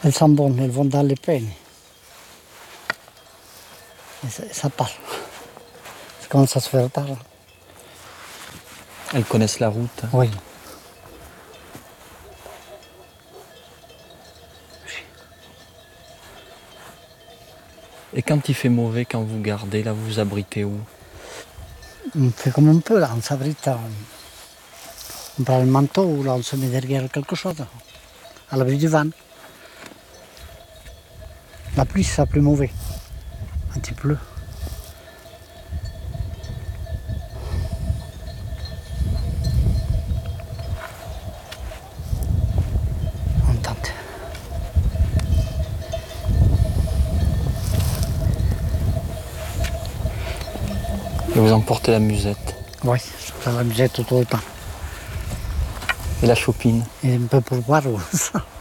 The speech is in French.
Elles sont bonnes, elles vont dans les peines. Et ça parle. Ça commence à se faire tard. Elles connaissent la route. Oui. Et quand il fait mauvais, quand vous gardez, là, vous vous abritez où? On fait comme on peut, là, on s'abrite. On prend le manteau ou là on se met derrière quelque chose, à l'abri du vent. La pluie, ça plus mauvais. Quand il pleut. On tente. Et vous emportez la musette. Oui, ça la musette tout le temps. Et la chopine. Et un peu pour boire.